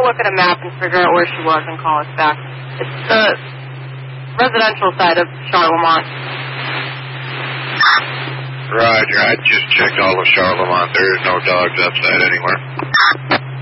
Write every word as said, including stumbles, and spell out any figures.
look at a map and figure out where she was and call us back. It's the residential side of Charlemont. Roger, I just checked all of Charlemont. There is no dogs outside anywhere.